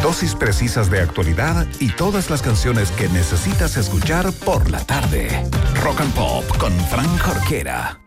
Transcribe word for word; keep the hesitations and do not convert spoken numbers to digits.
Dosis precisas de actualidad y todas las canciones que necesitas escuchar por la tarde. Rock and Pop con Fran Jorquera.